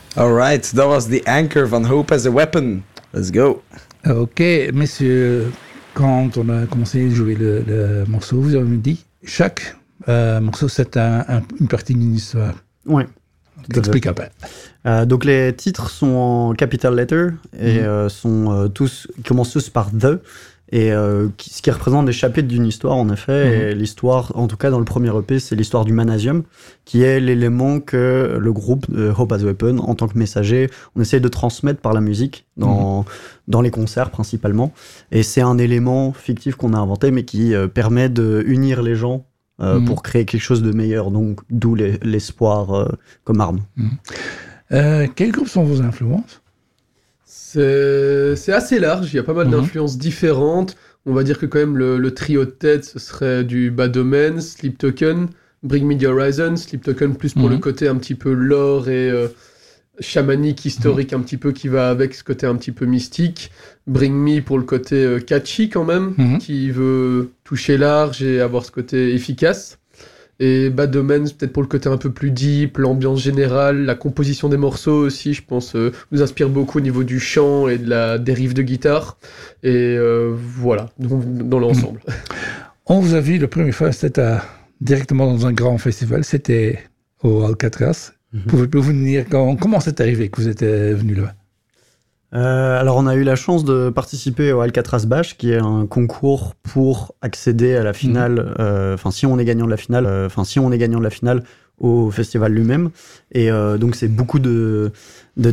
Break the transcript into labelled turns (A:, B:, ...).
A: Alright, dat was The Anchor van Hope as a Weapon. Let's go.
B: Ok, messieurs, quand on a commencé à jouer le morceau, vous avez dit, chaque morceau, c'est une partie d'une histoire.
C: Ouais.
B: Explique un peu.
C: Donc les titres sont en capital letter et commencent tous par The. Et ce qui représente des chapitres d'une histoire, en effet. Et l'histoire, en tout cas dans le premier EP, c'est l'histoire du Manasium, qui est l'élément que le groupe Hope as a Weapon, en tant que messager, on essaye de transmettre par la musique, dans les concerts principalement. Et c'est un élément fictif qu'on a inventé, mais qui permet de unir les gens pour créer quelque chose de meilleur. Donc d'où l'espoir comme arme.
B: Quels groupes sont vos influences ?
D: C'est assez large, il y a pas mal d'influences différentes. On va dire que quand même le trio de tête, ce serait du Bad Omens, Sleep Token, Bring Me The Horizon, Sleep Token plus pour le côté un petit peu lore et chamanique, historique un petit peu qui va avec ce côté un petit peu mystique. Bring Me pour le côté catchy quand même, qui veut toucher large et avoir ce côté efficace. Et Bad Omens, peut-être pour le côté un peu plus deep, l'ambiance générale, la composition des morceaux aussi, je pense, nous inspire beaucoup au niveau du chant et des riffs de guitare. Et voilà, dans l'ensemble.
B: On vous a vu la première fois, c'était directement dans un grand festival, c'était au Alcatraz. Pouvez-vous nous dire comment c'est arrivé que vous êtes venu là-bas ?
C: Alors on a eu la chance de participer au Alcatraz Bash, qui est un concours pour accéder à la finale, si on est gagnant de la finale au festival lui-même. Et donc c'est beaucoup de